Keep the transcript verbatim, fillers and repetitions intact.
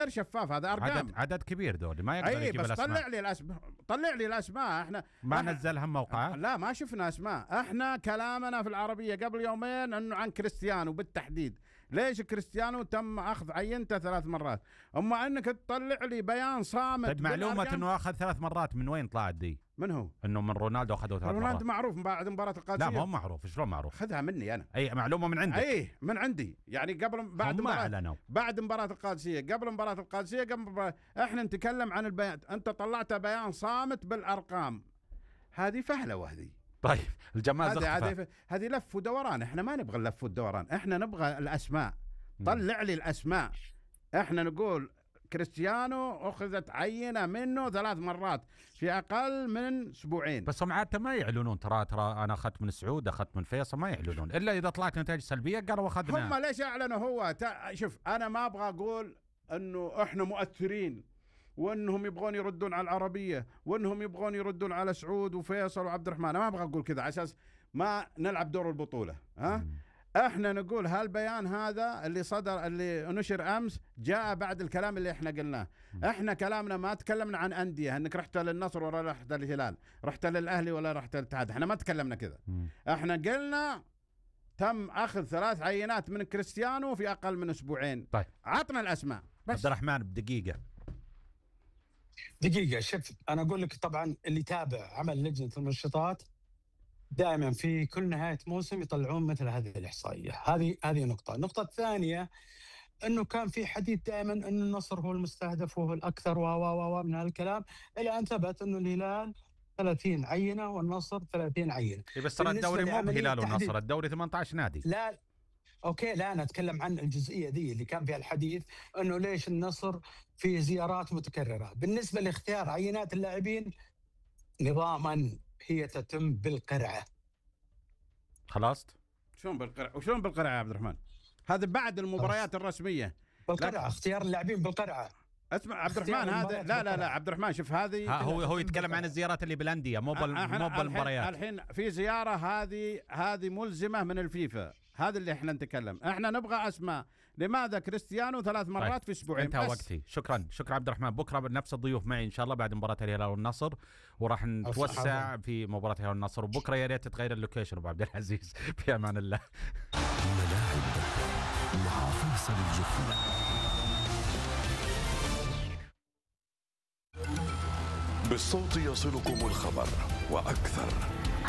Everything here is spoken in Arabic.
شفاف، هذا ارقام. عدد عدد كبير دول ما يقدر يجيب بس الاسماء. طلع لي الاسماء، طلع لي الاسماء. احنا ما نزلها موقعه؟ لا ما شفنا اسماء. احنا كلامنا في العربيه قبل يومين انه عن كريستيانو بالتحديد. ليش كريستيانو تم اخذ عينته ثلاث مرات؟ اما انك تطلع لي بيان صامت. طيب معلومه انه اخذ ثلاث مرات من وين طلعت دي؟ من هو؟ انه من رونالدو اخذه ثلاث مرات. رونالدو معروف بعد مباراه القادسيه. لا ما هو معروف. شلون معروف؟ خذها مني انا. اي معلومه من عندك؟ اي من عندي، يعني قبل بعد مباراة بعد مباراه القادسيه، قبل مباراه القادسيه، قبل مباراة. احنا نتكلم عن البيان، انت طلعت بيان صامت بالارقام. هذه فهلوه هذه. طيب الجمال هذه هذه لف ودوران. احنا ما نبغى اللف والدوران، احنا نبغى الاسماء. طلع لي الاسماء. احنا نقول كريستيانو اخذت عينه منه ثلاث مرات في اقل من اسبوعين. بس هم عاده ما يعلنون. ترى ترى انا اخذت من سعود، اخذت من فيصل، ما يعلنون الا اذا طلعت نتائج سلبيه قالوا اخذنا. هم ليش اعلنوا؟ هو شوف، انا ما ابغى اقول انه احنا مؤثرين وانهم يبغون يردون على العربيه وانهم يبغون يردون على سعود وفيصل وعبد الرحمن. انا ما ابغى اقول كذا على اساس ما نلعب دور البطوله. ها م. احنا نقول هالبيان هذا اللي صدر اللي نشر امس جاء بعد الكلام اللي احنا قلناه. احنا كلامنا ما تكلمنا عن انديه، انك رحت للنصر ولا رحت للهلال، رحت للاهلي ولا رحت للاتحاد. احنا ما تكلمنا كذا. احنا قلنا تم اخذ ثلاث عينات من كريستيانو في اقل من اسبوعين. طيب عطنا الاسماء بس. عبد الرحمن بدقيقه دقيقه. شوف انا اقول لك، طبعا اللي تابع عمل لجنه المنشطات دائما في كل نهايه موسم يطلعون مثل هذه الاحصائيه. هذه هذه نقطه. النقطه الثانيه انه كان في حديث دائما ان النصر هو المستهدف وهو الاكثر و و من هالكلام، الى ان ثبت انه الهلال ثلاثين عينه والنصر ثلاثين عينه. بس ترى الدوري مو بهلال والنصر، الدوري ثمانية عشر نادي. لا اوكي، لا انا اتكلم عن الجزئيه دي اللي كان فيها الحديث انه ليش النصر فيه زيارات متكرره. بالنسبه لاختيار عينات اللاعبين نظاما هي تتم بالقرعه. خلاص شلون بالقرعه؟ وشلون بالقرعه يا عبد الرحمن؟ هذا بعد المباريات الرسميه. بالقرعه، اختيار اللاعبين بالقرعه. اسمع عبد الرحمن، هذا لا لا لا عبد الرحمن شوف، هذه هو هو يتكلم عن الزيارات اللي بالانديه مو مو بالمباريات. الحين في زياره هذه هذه ملزمه من الفيفا. هذا اللي احنا نتكلم. احنا نبغى اسماء. لماذا كريستيانو ثلاث مرات طيب. في اسبوعين؟ انتهى وقتي. شكرا شكرا عبد الرحمن. بكره بنفس الضيوف معي ان شاء الله بعد مباراه الهلال والنصر، وراح نتوسع في مباراه الهلال والنصر. وبكره يا ريت تغير اللوكيشن ابو عبد العزيز. في امان الله. ملاعب مع فيصل الجفله. بالصوت يصلكم الخبر وأكثر.